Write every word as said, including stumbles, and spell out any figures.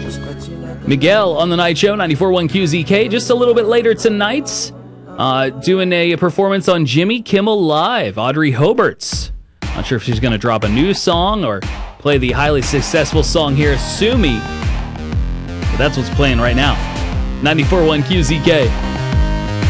Miguel on the night show, ninety-four point one Q Z K. Just a little bit later tonight, uh, doing a performance on Jimmy Kimmel Live. Audrey Hobart's. Not sure if she's going to drop a new song or play the highly successful song here, Sue Me. But that's what's playing right now. ninety-four point one Q Z K.